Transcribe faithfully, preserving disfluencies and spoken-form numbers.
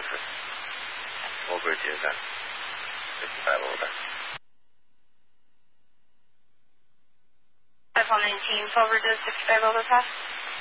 services. Over to that. fifty-five over. five one nineteen, forward to sixty-five over pass.